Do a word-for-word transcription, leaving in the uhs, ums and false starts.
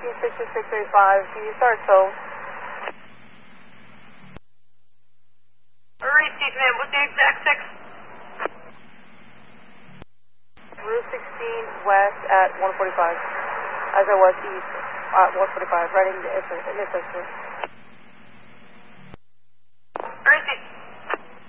fifteen sixty-six thirty-five, can you start so? Receive, ma'am. What's the exact six? Route sixteen west at one forty-five, as I was east at one forty-five, right in the intersection.